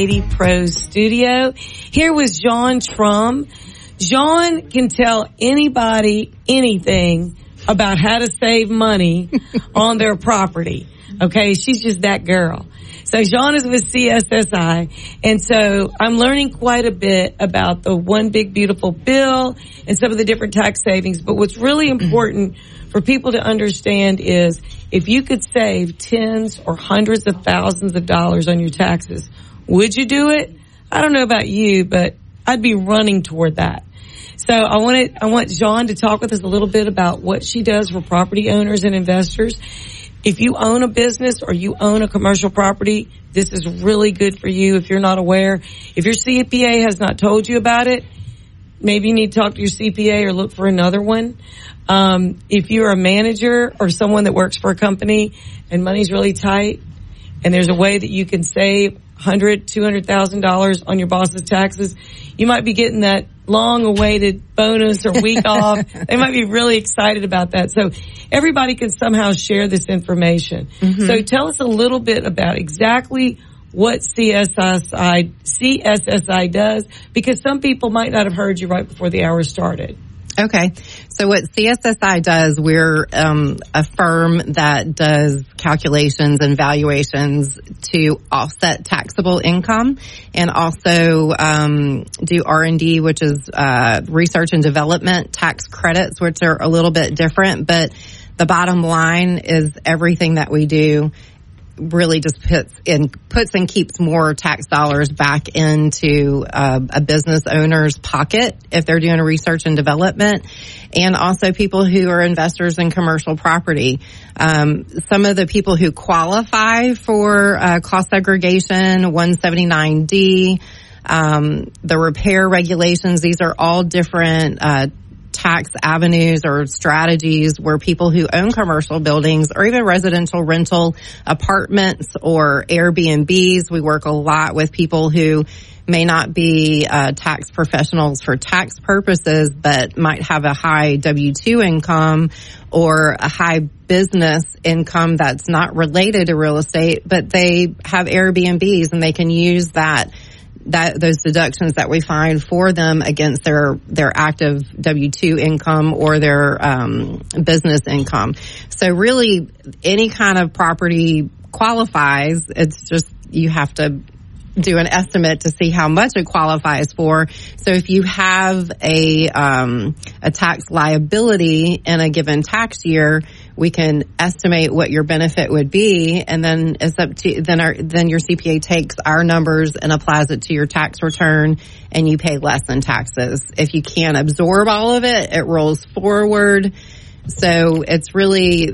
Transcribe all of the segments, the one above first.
80 Pro Studio. Here was John Trum. John can tell anybody anything about how to save money on their property. Okay, she's just that girl. So John is with CSSI, and so I'm learning quite a bit about the One Big Beautiful Bill and some of the different tax savings. But what's really important for people to understand is if you could save tens or hundreds of thousands of dollars on your taxes, would you do it? I don't know about you, but I'd be running toward that. So I want John to talk with us a little bit about what she does for property owners and investors. If you own a business or you own a commercial property, this is really good for you if you're not aware. If your CPA has not told you about it, maybe you need to talk to your CPA or look for another one. If you're a manager or someone that works for a company and money's really tight and there's a way that you can save $100,000, $200,000 on your boss's taxes, you might be getting that long-awaited bonus or week off. They might be really excited about that. So everybody can somehow share this information. Mm-hmm. So tell us a little bit about exactly what CSSI does, because some people might not have heard you right before the hour started. Okay. So what CSSI does, we're a firm that does calculations and valuations to offset taxable income, and also do R&D, which is research and development tax credits, which are a little bit different. But the bottom line is everything that we do really just puts and keeps more tax dollars back into a business owner's pocket if they're doing research and development, and also people who are investors in commercial property. Some of the people who qualify for cost segregation, 179D, the repair regulations, these are all different tax avenues or strategies where people who own commercial buildings or even residential rental apartments or Airbnbs, we work a lot with people who may not be tax professionals for tax purposes, but might have a high W-2 income or a high business income that's not related to real estate, but they have Airbnbs and they can use those deductions that we find for them against their active W-2 income or their business income. So really, any kind of property qualifies. It's just you have to do an estimate to see how much it qualifies for. So if you have a tax liability in a given tax year, we can estimate what your benefit would be, and then it's up to then your CPA takes our numbers and applies it to your tax return, and you pay less in taxes. If you can't absorb all of it, it rolls forward. So it's really,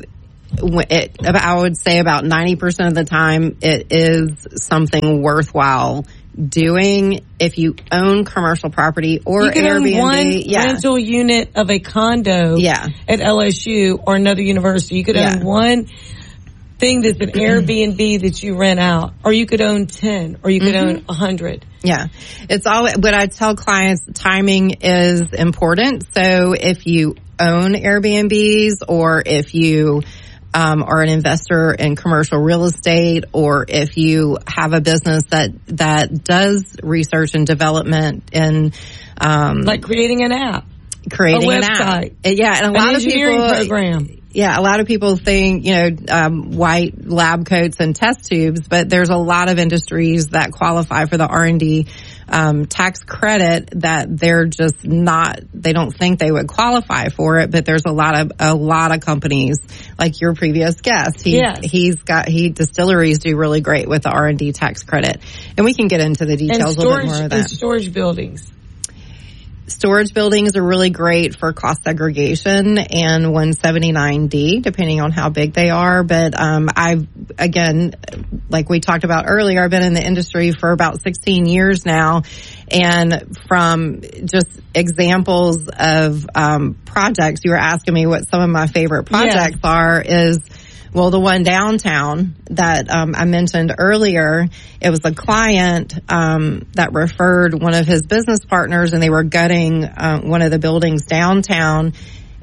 I would say about 90% of the time, it is something worthwhile doing if you own commercial property or you can Airbnb. Own one rental unit of a condo at LSU or another university. You could own one thing that's an Airbnb that you rent out, or you could own 10, or you could own 100. Yeah. It's all what I tell clients, timing is important. So if you own Airbnbs, or if you are an investor in commercial real estate, or if you have a business that does research and development in like creating an app, creating a an website, and a lot of engineering people program. Yeah, a lot of people think, white lab coats and test tubes, but there's a lot of industries that qualify for the R&D tax credit that they're just not, they don't think they would qualify for it, but there's a lot of companies like your previous guest. Distilleries do really great with the R&D tax credit. And we can get into the details a little bit more of that. And storage buildings. Storage buildings are really great for cost segregation and 179D, depending on how big they are. But again, like we talked about earlier, I've been in the industry for about 16 years now. And from just examples of projects, you were asking me what some of my favorite projects are, is, well, the one downtown that I mentioned earlier, it was a client that referred one of his business partners, and they were gutting one of the buildings downtown.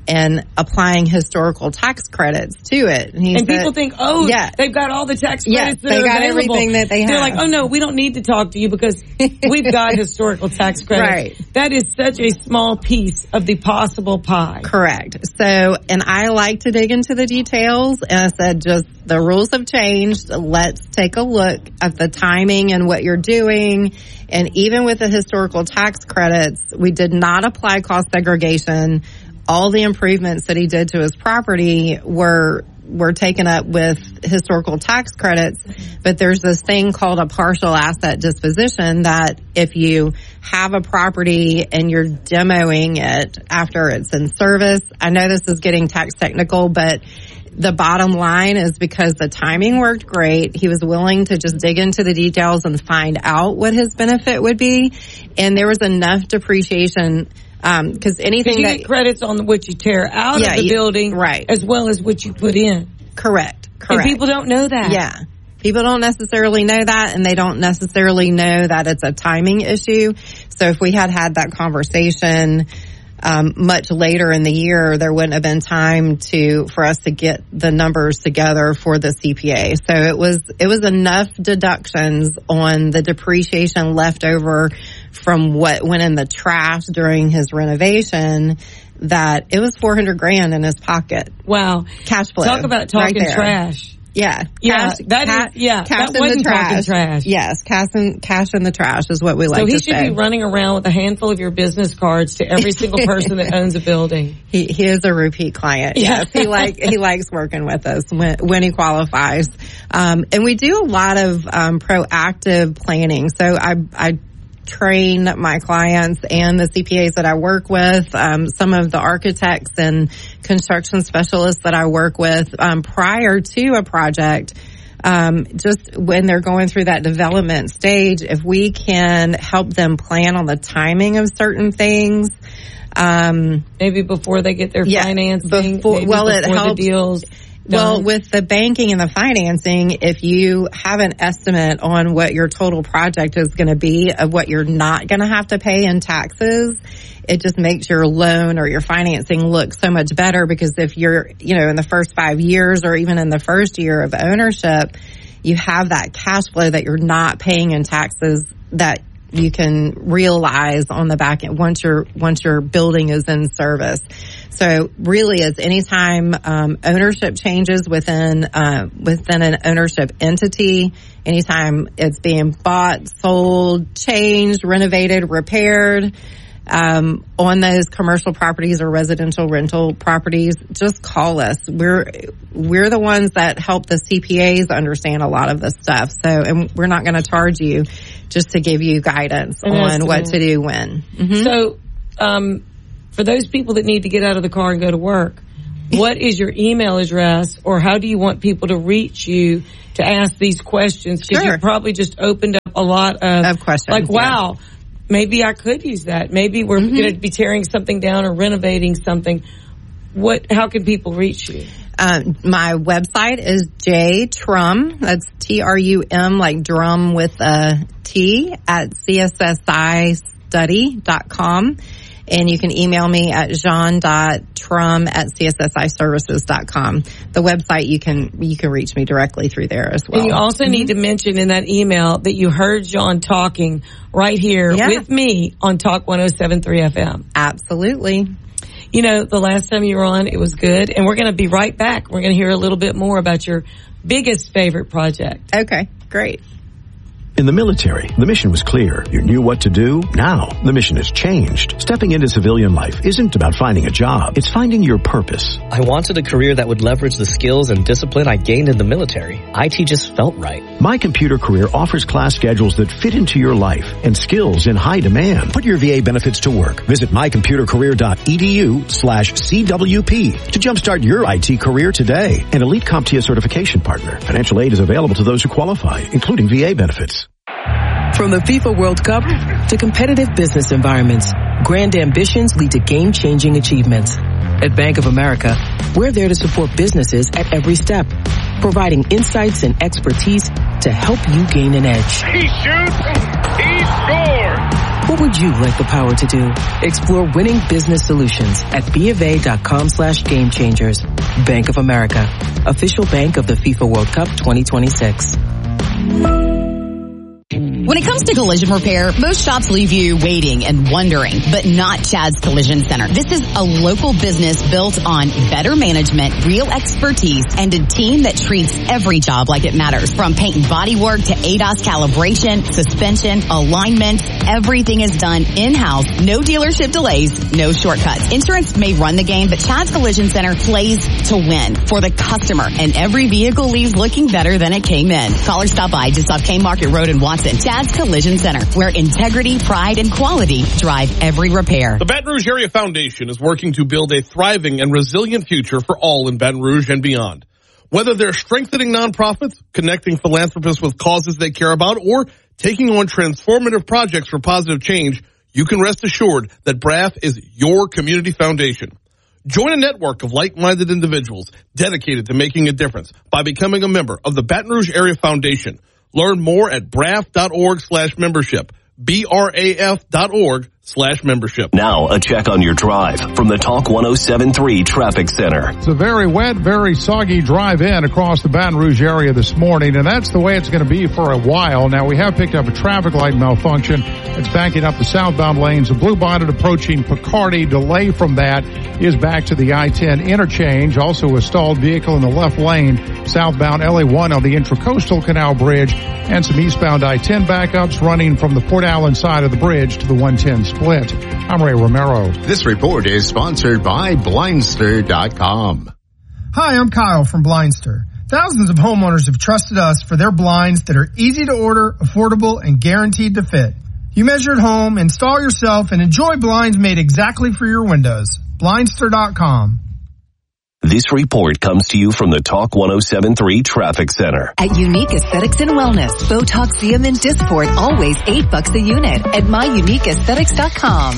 and applying historical tax credits to it. And people think, they've got all the tax credits that they are got available. Everything that they have. They're like, oh no, we don't need to talk to you because we've got historical tax credits. Right. That is such a small piece of the possible pie. Correct. So, and I like to dig into the details, and I said, just the rules have changed. Let's take a look at the timing and what you're doing. And even with the historical tax credits, we did not apply cost segregation. All the improvements that he did to his property were taken up with historical tax credits, but there's this thing called a partial asset disposition that if you have a property and you're demoing it after it's in service, I know this is getting tax technical, but the bottom line is because the timing worked great, he was willing to just dig into the details and find out what his benefit would be, and there was enough depreciation because anything you get credits on what you tear out of the building, right, as well as what you put in. Correct. And people don't know that. Yeah. People don't necessarily know that, and they don't necessarily know that it's a timing issue. So if we had that conversation much later in the year, there wouldn't have been time for us to get the numbers together for the CPA. So it was enough deductions on the depreciation left over from what went in the trash during his renovation that it was $400,000 in his pocket. Wow. Cash flow. Talk about talking right trash. Yeah. Cash in the trash. Yes, cash in the trash is what we like to say. So he should be running around with a handful of your business cards to every single person that owns a building. He is a repeat client. Yes, he likes working with us when he qualifies. And we do a lot of proactive planning. So I train my clients and the CPAs that I work with, some of the architects and construction specialists that I work with prior to a project, just when they're going through that development stage, if we can help them plan on the timing of certain things. Maybe before they get their financing, it helps. The deals. Well, with the banking and the financing, if you have an estimate on what your total project is going to be of what you're not going to have to pay in taxes, it just makes your loan or your financing look so much better, because if you're, in the first 5 years or even in the first year of ownership, you have that cash flow that you're not paying in taxes that you can realize on the back end once your building is in service. So really, it's anytime ownership changes within an ownership entity, anytime it's being bought, sold, changed, renovated, repaired, on those commercial properties or residential rental properties, just call us. We're the ones that help the CPAs understand a lot of this stuff. So, and we're not going to charge you just to give you guidance on what to do when. Mm-hmm. So, for those people that need to get out of the car and go to work, what is your email address, or how do you want people to reach you to ask these questions? Because you probably just opened up a lot of questions. Like, wow, maybe I could use that. Maybe we're going to be tearing something down or renovating something. How can people reach you? My website is jtrum, that's TRUM, like drum with a T, at CSSIstudy.com. And you can email me at jean.trum@cssiservices.com. The website, you can reach me directly through there as well. And you also need to mention in that email that you heard John talking right here with me on Talk 107.3 FM. Absolutely. The last time you were on, it was good. And we're going to be right back. We're going to hear a little bit more about your biggest favorite project. Okay, great. In the military, the mission was clear. You knew what to do. Now, the mission has changed. Stepping into civilian life isn't about finding a job. It's finding your purpose. I wanted a career that would leverage the skills and discipline I gained in the military. IT just felt right. My Computer Career offers class schedules that fit into your life and skills in high demand. Put your VA benefits to work. Visit mycomputercareer.edu/CWP to jumpstart your IT career today. An Elite CompTIA certification partner. Financial aid is available to those who qualify, including VA benefits. From the FIFA World Cup to competitive business environments, grand ambitions lead to game-changing achievements. At Bank of America, we're there to support businesses at every step, providing insights and expertise to help you gain an edge. He shoots, he scores! What would you like the power to do? Explore winning business solutions at BofA.com/gamechangers. Bank of America, official bank of the FIFA World Cup 2026. When it comes to collision repair, most shops leave you waiting and wondering, but not Chad's Collision Center. This is a local business built on better management, real expertise, and a team that treats every job like it matters. From paint and body work to ADAS calibration, suspension, alignment, everything is done in-house. No dealership delays, no shortcuts. Insurance may run the game, but Chad's Collision Center plays to win for the customer, and every vehicle leaves looking better than it came in. Call or stop by just off K Market Road in Watson. Chad's Collision Center, where integrity, pride, and quality drive every repair. The Baton Rouge Area Foundation is working to build a thriving and resilient future for all in Baton Rouge and beyond. Whether they're strengthening nonprofits, connecting philanthropists with causes they care about, or taking on transformative projects for positive change, you can rest assured that BRAF is your community foundation. Join a network of like-minded individuals dedicated to making a difference by becoming a member of the Baton Rouge Area Foundation. Learn more at braf.org/membership. BRAF.org/membership. Now, a check on your drive from the Talk 107.3 Traffic Center. It's a very wet, very soggy drive-in across the Baton Rouge area this morning, and that's the way it's going to be for a while. Now, we have picked up a traffic light malfunction. It's backing up the southbound lanes. A blue bonnet approaching Picardy. Delay from that is back to the I-10 interchange. Also, a stalled vehicle in the left lane, southbound LA1 on the Intracoastal Canal Bridge, and some eastbound I-10 backups running from the Port Allen side of the bridge to the 110 split. I'm Ray Romero. This report is sponsored by Blindster.com. Hi, I'm Kyle from Blindster. Thousands of homeowners have trusted us for their blinds that are easy to order, affordable, and guaranteed to fit. You measure at home, install yourself, and enjoy blinds made exactly for your windows. Blindster.com. This report comes to you from the Talk 107.3 Traffic Center. At Unique Aesthetics and Wellness, Botox, Xeomin, Dysport, always $8 a unit at myuniqueaesthetics.com.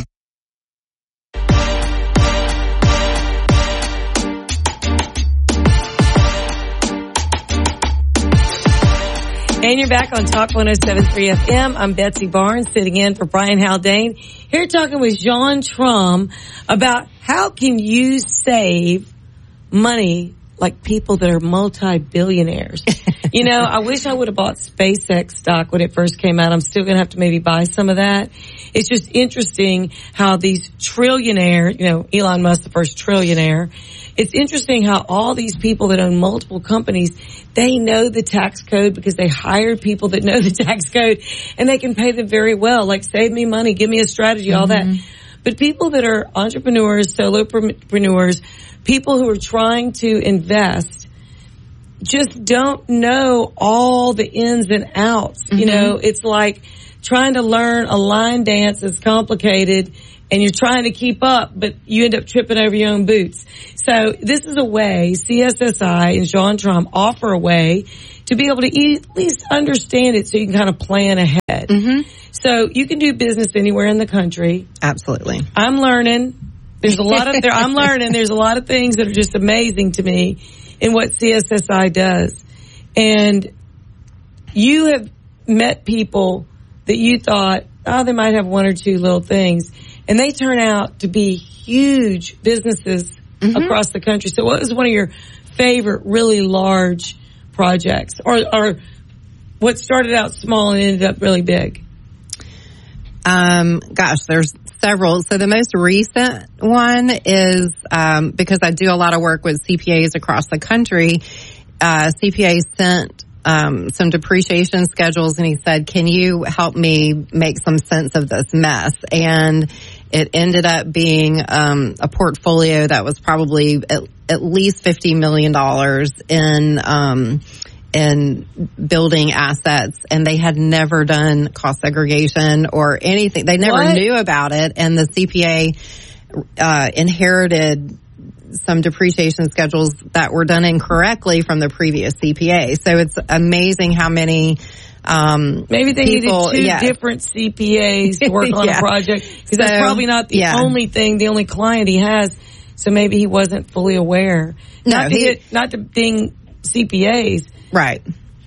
And you're back on Talk 107.3 FM. I'm Betsy Barnes, sitting in for Brian Haldane. Here talking with John Trum about how can you save money like people that are multi-billionaires. You know, I wish I would have bought SpaceX stock when it first came out. I'm still going to have to maybe buy some of that. It's just interesting how these trillionaires, you know, Elon Musk, the first trillionaire, it's interesting how all these people that own multiple companies, they know the tax code because they hired people that know the tax code and they can pay them very well. Like, save me money, give me a strategy, all that. But people that are entrepreneurs, solopreneurs, people who are trying to invest just don't know all the ins and outs. You know, it's like trying to learn a line dance that's complicated and you're trying to keep up, but you end up tripping over your own boots. So this is a way, CSSI and John Trum offer a way to be able to at least understand it so you can kind of plan ahead. So you can do business anywhere in the country. Absolutely. I'm learning. There's a lot of I'm learning. There's a lot of things that are just amazing to me in what CSSI does. And you have met people that you thought, oh, they might have one or two little things, and they turn out to be huge businesses across the country. So what was one of your favorite really large projects, or what started out small and ended up really big? Gosh, there's several. So the most recent one is, because I do a lot of work with CPAs across the country, CPA sent some depreciation schedules and he said, can you help me make some sense of this mess? And it ended up being a portfolio that was probably at least $50 million in building assets, and they had never done cost segregation or anything. They never knew about it, and the CPA inherited some depreciation schedules that were done incorrectly from the previous CPA. So it's amazing how many maybe they needed two different CPAs to work on a project, because that's probably not the only thing, the only client he has. So maybe he wasn't fully aware. No, not to ding CPAs. Right.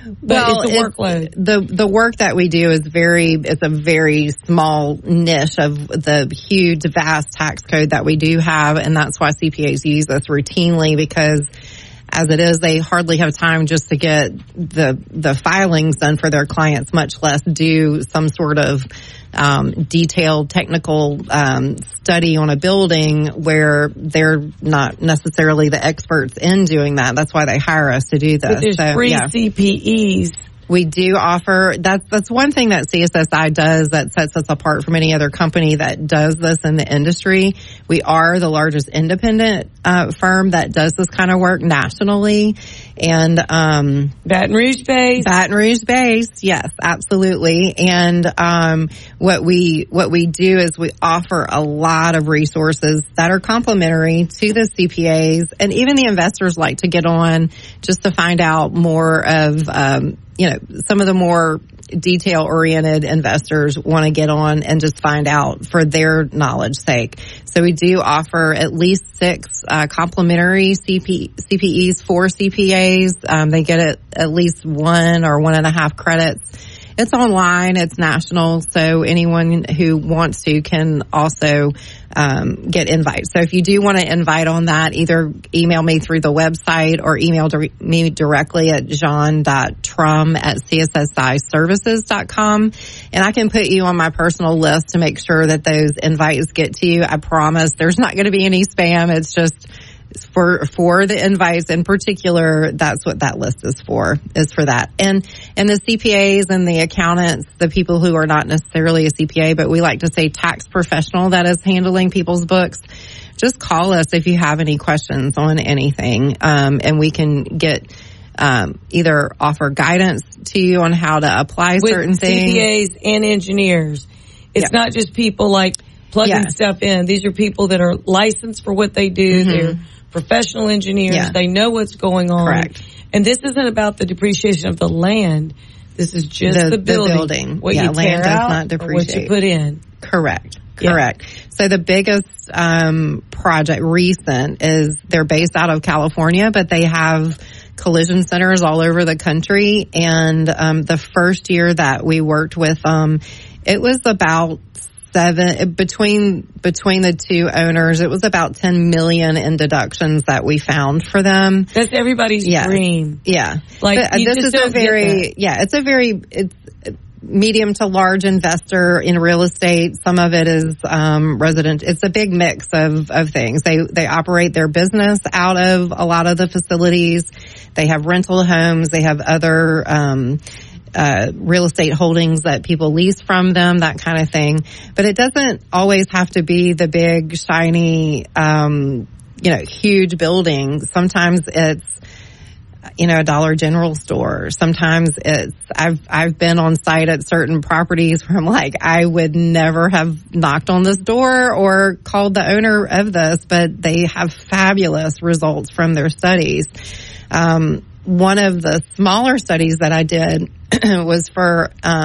But it's a workload. The work that we do is it's a very small niche of the huge, vast tax code that we do have, and that's why CPAs use us routinely, because as it is, they hardly have time just to get the filings done for their clients, much less do some sort of detailed technical study on a building where they're not necessarily the experts in doing that. That's why they hire us to do this. But there's free CPEs. We do offer, that's one thing that CSSI does that sets us apart from any other company that does this in the industry. We are the largest independent firm that does this kind of work nationally. And Baton Rouge based. Baton Rouge based, yes, absolutely. And what we do is we offer a lot of resources that are complementary to the CPAs, and even the investors like to get on just to find out more of some of the more detail-oriented investors want to get on and just find out for their knowledge sake. So we do offer at least 6 complimentary CPEs for CPAs. They get at least 1 or 1.5 credits. It's online, it's national, so anyone who wants to can also get invites. So if you do want to invite on that, either email me through the website or email me directly at john.trum@cssiservices.com, and I can put you on my personal list to make sure that those invites get to you. I promise there's not going to be any spam. It's just for the invites in particular. That's what that list is for that. And the CPAs and the accountants, the people who are not necessarily a CPA, but we like to say tax professional that is handling people's books, just call us if you have any questions on anything. And we can get, either offer guidance to you on how to apply certain things. CPAs and engineers. It's not just people like plugging stuff in. These are people that are licensed for what they do. They're professional engineers. They know what's going on. Correct. And this isn't about the depreciation of the land. This is just the building. What you tear land out does not depreciate. or what you put in. Correct. So the biggest project recent is they're based out of California, but they have collision centers all over the country. And the first year that we worked with them, it was about between the two owners, it was about $10 million in deductions that we found for them. That's everybody's dream. Yeah. Like, this is it's a very medium to large investor in real estate. Some of it is resident. It's a big mix of things. They operate their business out of a lot of the facilities. They have rental homes. They have other real estate holdings that people lease from them, that kind of thing. But it doesn't always have to be the big, shiny, huge building. Sometimes it's, a Dollar General store. Sometimes it's, I've been on site at certain properties where I'm like, I would never have knocked on this door or called the owner of this, but they have fabulous results from their studies. One of the smaller studies that I did was for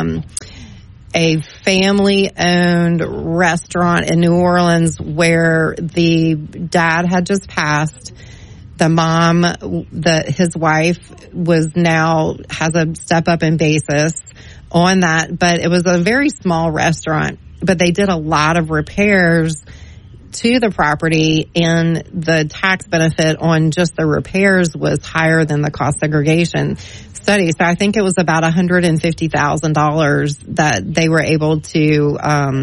a family-owned restaurant in New Orleans where the dad had just passed. The mom, his wife has a step up in basis on that, but it was a very small restaurant. But they did a lot of repairs to the property, and the tax benefit on just the repairs was higher than the cost segregation study. So I think it was about $150,000 that they were able to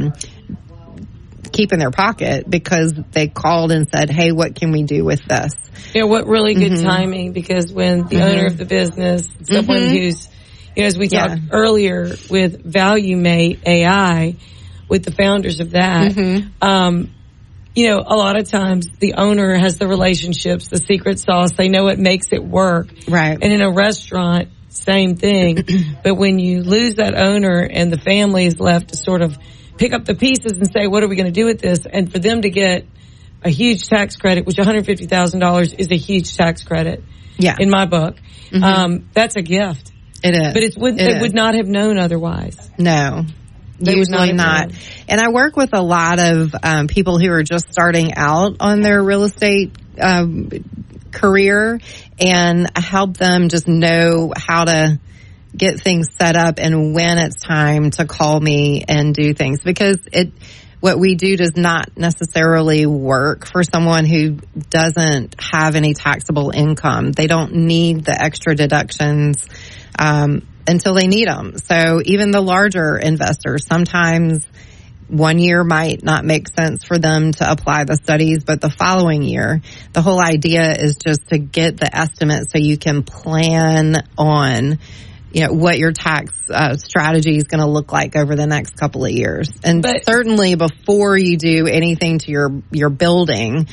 keep in their pocket because they called and said, hey, what can we do with this? What really good timing, because when the owner of the business, someone who's, as we talked earlier with ValueMate AI, with the founders of that, a lot of times the owner has the relationships, the secret sauce. They know what makes it work. Right. And in a restaurant, same thing. But when you lose that owner and the family is left to sort of pick up the pieces and say, what are we going to do with this? And for them to get a huge tax credit, which $150,000 is a huge tax credit in my book. That's a gift. It is. But they would not have known otherwise. No. Usually not. And I work with a lot of people who are just starting out on their real estate career, and I help them just know how to get things set up and when it's time to call me and do things, because what we do does not necessarily work for someone who doesn't have any taxable income. They don't need the extra deductions until they need them. So even the larger investors, sometimes 1 year might not make sense for them to apply the studies, but the following year, the whole idea is just to get the estimate so you can plan on, what your tax strategy is going to look like over the next couple of years. And certainly before you do anything to your building,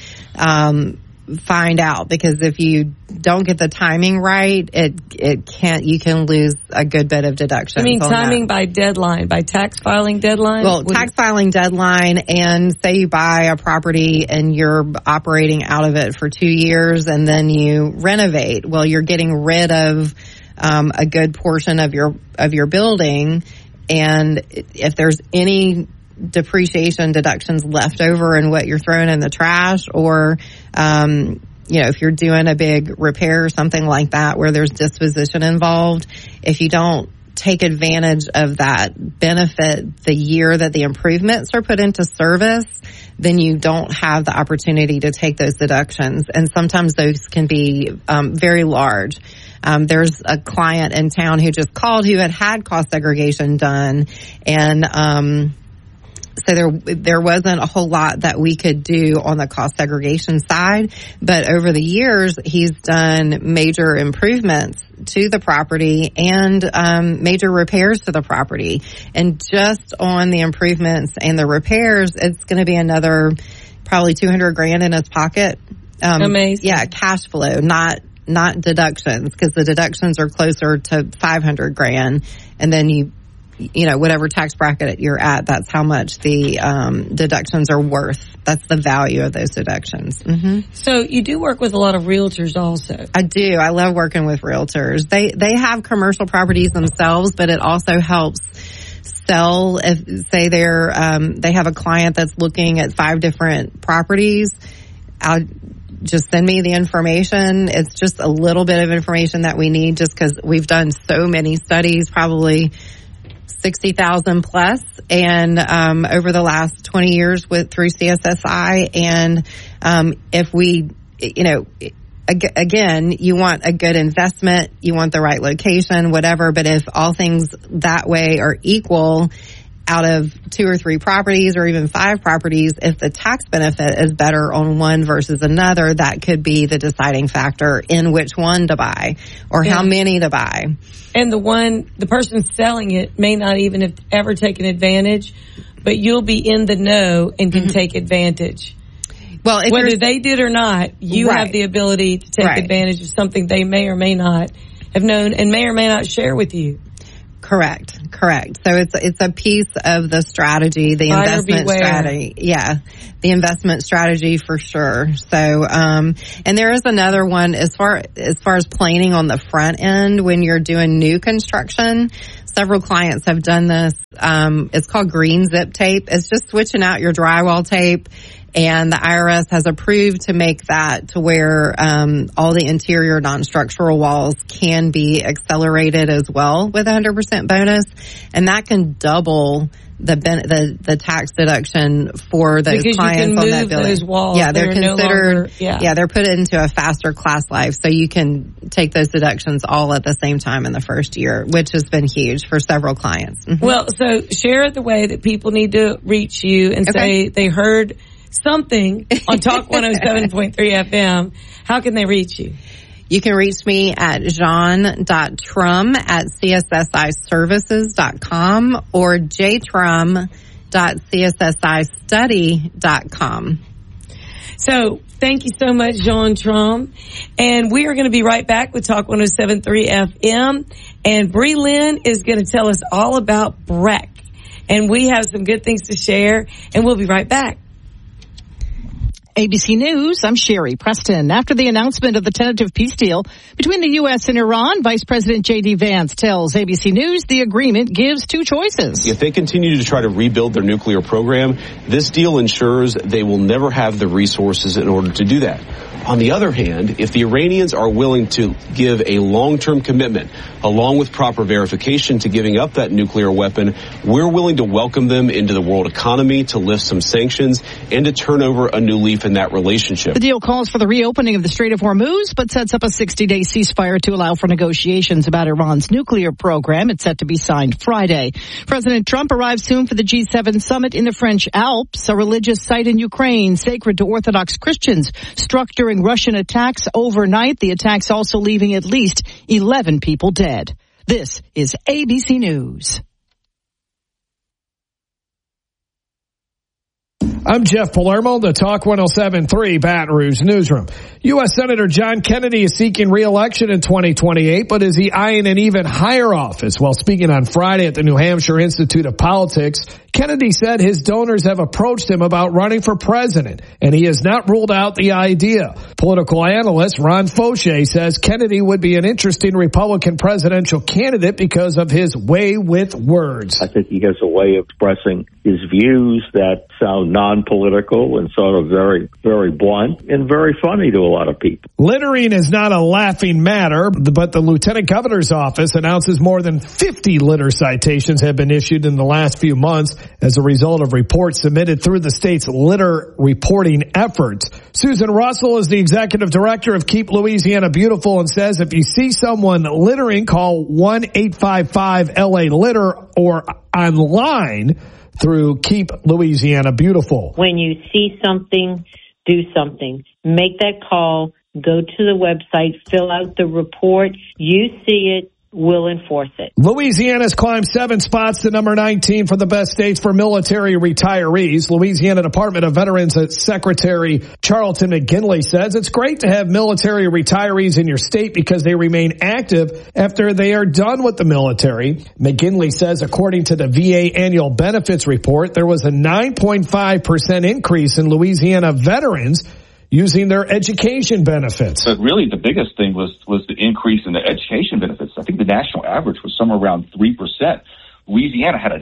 find out, because if you don't get the timing right, you can lose a good bit of deductions. I mean, timing by deadline, by tax filing deadline? Well, tax filing deadline, and say you buy a property and you're operating out of it for 2 years and then you renovate. Well, you're getting rid of a good portion of your building, and if there's any depreciation deductions left over in what you're throwing in the trash, or if you're doing a big repair or something like that where there's disposition involved, if you don't take advantage of that benefit the year that the improvements are put into service, then you don't have the opportunity to take those deductions. And sometimes those can be very large. There's a client in town who just called who had cost segregation done, and so there wasn't a whole lot that we could do on the cost segregation side, but over the years he's done major improvements to the property and major repairs to the property. And just on the improvements and the repairs, it's going to be another probably $200,000 in his pocket. Amazing. Yeah, cash flow, not deductions, because the deductions are closer to $500,000, and then whatever tax bracket you're at, that's how much the deductions are worth. That's the value of those deductions. Mm-hmm. So you do work with a lot of realtors also. I do. I love working with realtors. They have commercial properties themselves, but it also helps sell. If say they have a client that's looking at 5 different properties, I'll just send me the information. It's just a little bit of information that we need, just because we've done so many studies, probably 60,000 plus, and over the last 20 years through CSSI. And if we, again, you want a good investment, you want the right location, whatever. But if all things that way are equal, out of 2 or 3 properties or even 5 properties, if the tax benefit is better on one versus another, that could be the deciding factor in which one to buy or how many to buy. And the person selling it may not even have ever taken advantage, but you'll be in the know and can take advantage. Well, whether they did or not, you have the ability to take advantage of something they may or may not have known and may or may not share with you. Correct. So it's a piece of the strategy, the investment strategy. Yeah, the investment strategy for sure. So, and there is another one as far as planning on the front end when you're doing new construction. Several clients have done this. It's called green zip tape. It's just switching out your drywall tape. And the IRS has approved to make that to where all the interior non-structural walls can be accelerated as well with 100% bonus, and that can double the tax deduction for those clients on that building. Those walls. Yeah, they're considered. They're put into a faster class life, so you can take those deductions all at the same time in the first year, which has been huge for several clients. Mm-hmm. Well, so share the way that people need to reach you and say they heard something on Talk 107.3 FM. How can they reach you? You can reach me at john.trum@csssiservices.com or jtrum.csssistudy.com. So thank you so much, John Trum. And we are going to be right back with Talk 107.3 FM. And Bree Lynn is going to tell us all about BREC. And we have some good things to share. And we'll be right back. ABC News, I'm Sherry Preston. After the announcement of the tentative peace deal between the U.S. and Iran, Vice President J.D. Vance tells ABC News the agreement gives two choices. If they continue to try to rebuild their nuclear program, this deal ensures they will never have the resources in order to do that. On the other hand, if the Iranians are willing to give a long-term commitment, along with proper verification to giving up that nuclear weapon, we're willing to welcome them into the world economy, to lift some sanctions, and to turn over a new leaf in that relationship. The deal calls for the reopening of the Strait of Hormuz, but sets up a 60-day ceasefire to allow for negotiations about Iran's nuclear program. It's set to be signed Friday. President Trump arrives soon for the G7 summit in the French Alps, a religious site in Ukraine sacred to Orthodox Christians, struck during Russian attacks overnight. The attacks also leaving at least 11 people dead. This is ABC News. I'm Jeff Palermo, the Talk 107.3 Baton Rouge Newsroom. U.S. Senator John Kennedy is seeking re-election in 2028, but is he eyeing an even higher office? While speaking on Friday at the New Hampshire Institute of Politics, Kennedy said his donors have approached him about running for president, and he has not ruled out the idea. Political analyst Ron Fauché says Kennedy would be an interesting Republican presidential candidate because of his way with words. I think he has a way of expressing his views that sound non-political and sort of very, very blunt and very funny to a lot of people. Littering is not a laughing matter, but the Lieutenant Governor's office announces more than 50 litter citations have been issued in the last few months as a result of reports submitted through the state's litter reporting efforts. Susan Russell is the executive director of Keep Louisiana Beautiful and says if you see someone littering, call 1-855-LA-LITTER or online through Keep Louisiana Beautiful. When you see something, do something. Make that call, go to the website, fill out the report. You see it, we'll enforce it. Louisiana's climbed 7 spots to number 19 for the best states for military retirees. Louisiana Department of Veterans Secretary Charlton McGinley says it's great to have military retirees in your state because they remain active after they are done with the military. McGinley says according to the VA annual benefits report, there was a 9.5% increase in Louisiana veterans using their education benefits. But really the biggest thing was the increase in the education benefits. I think the national average was somewhere around 3%. Louisiana had a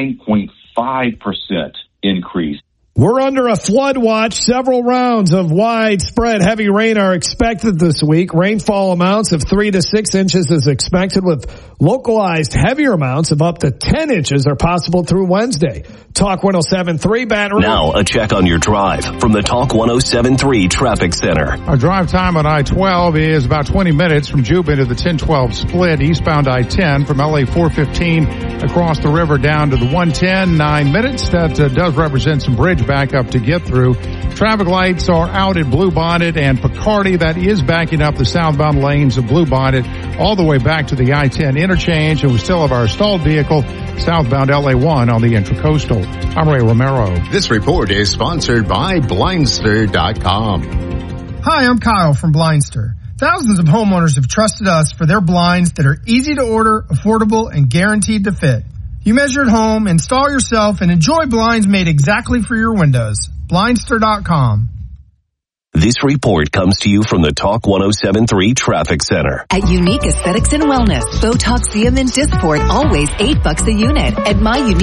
9.5% increase. We're under a flood watch. Several rounds of widespread heavy rain are expected this week. Rainfall amounts of 3 to 6 inches is expected, with localized heavier amounts of up to 10 inches are possible through Wednesday. Talk 107.3 Baton Rouge. Now a check on your drive from the Talk 107.3 Traffic Center. Our drive time on I-12 is about 20 minutes from Juba to the 1012 split, eastbound I-10 from LA 415 across the river down to the 110, 9 minutes. That does represent some bridge backup to get through. Traffic lights are out at Bluebonnet and Picardy. That is backing up the southbound lanes of Bluebonnet all the way back to the I-10 interchange, and we still have our stalled vehicle southbound LA1 on the Intracoastal. I'm Ray Romero. This report is sponsored by Blindster.com. Hi, I'm Kyle from Blindster. Thousands of homeowners have trusted us for their blinds that are easy to order, affordable, and guaranteed to fit. You measure at home, install yourself, and enjoy blinds made exactly for your windows. Blindster.com. This report comes to you from the Talk 107.3 Traffic Center. At Unique Aesthetics and Wellness, Botox, Xeomin, Dysport, always $8 a unit. At My Unique